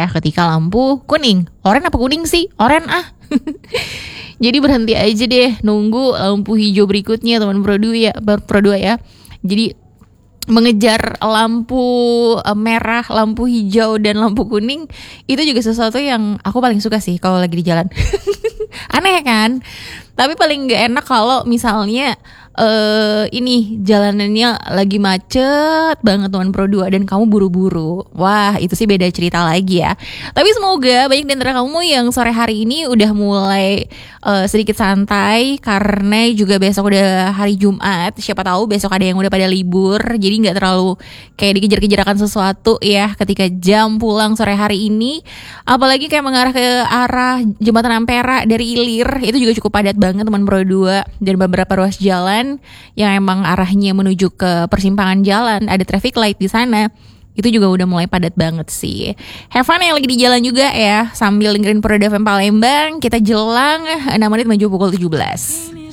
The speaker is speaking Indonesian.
ya ketika lampu kuning. Oren apa kuning sih? Oren ah. Jadi berhenti aja deh nunggu lampu hijau berikutnya teman Pro 2 ya. Jadi mengejar lampu merah, lampu hijau, dan lampu kuning itu juga sesuatu yang aku paling suka sih kalau lagi di jalan. Aneh kan? Tapi paling gak enak kalau misalnya ini jalanannya lagi macet banget teman Pro 2 dan kamu buru-buru. Wah, itu sih beda cerita lagi ya. Tapi semoga banyak di antara kamu yang sore hari ini udah mulai sedikit santai karena juga besok udah hari Jumat. Siapa tahu besok ada yang udah pada libur. Jadi gak terlalu kayak dikejar-kejar akan sesuatu ya ketika jam pulang sore hari ini. Apalagi kayak mengarah ke arah Jembatan Ampera dari Ilir, itu juga cukup padat banget teman Pro 2 dan beberapa ruas jalan yang emang arahnya menuju ke persimpangan jalan, ada traffic light di sana. Itu juga udah mulai padat banget sih. Have fun yang lagi di jalan juga ya, sambil dengerin Pro FM Palembang. Kita jelang 6 menit menuju pukul 17.